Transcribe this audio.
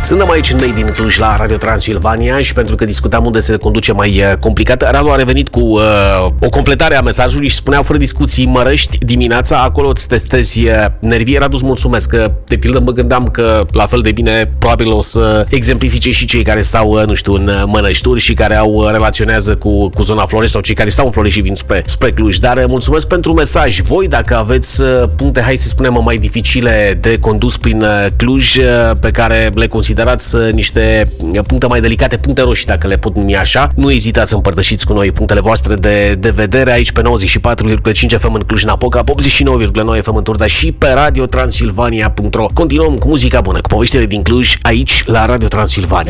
Suntem aici în Made in Cluj la Radio Transilvania și pentru că discutam unde se conduce mai complicat, Radu a revenit cu o completare a mesajului și spunea fără discuții: Mărăști dimineața, acolo îți testezi nervii. Radu, îți mulțumesc, că de pildă mă gândeam că la fel de bine probabil o să exemplifice și cei care stau, nu știu, în Mănășturi și care relaționează cu zona Florești sau cei care stau în Florești și vin spre Cluj. Dar mulțumesc pentru mesaj. Voi, dacă aveți puncte, hai să spunem, mai dificile de condus prin Cluj, pe care le considerați niște puncte mai delicate, puncte roșii, dacă le pot numi așa, nu ezitați să împărtășiți cu noi punctele voastre de vedere aici pe 94,5 FM în Cluj-Napoca, 89,9 FM în Turda și pe radiotransilvania.ro. Continuăm cu muzica bună, cu poveștile din Cluj, aici la Radio Transilvania.